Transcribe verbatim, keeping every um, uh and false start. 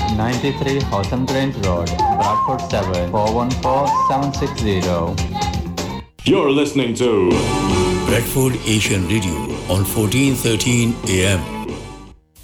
ninety-three Hotham Grange Road, Bradford seven four one four seven six zero. You're listening to Bradford Asian Radio on fourteen thirteen A M.